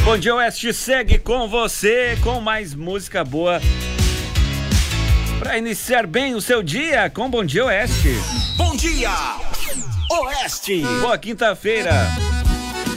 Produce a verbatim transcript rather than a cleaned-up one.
Bom Dia Oeste segue com você, com mais música boa para iniciar bem o seu dia com Bom Dia Oeste. Bom Dia Oeste. Boa quinta-feira.